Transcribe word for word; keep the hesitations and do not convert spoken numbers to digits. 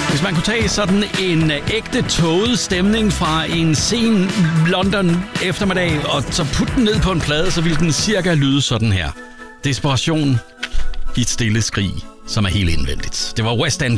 Hvis man kunne tage sådan en ægte tåget stemning fra en sen London eftermiddag, og så putte den ned på en plade, så ville den cirka lyde sådan her. Desperation i et stille skrig, som er helt indvendigt. Det var West End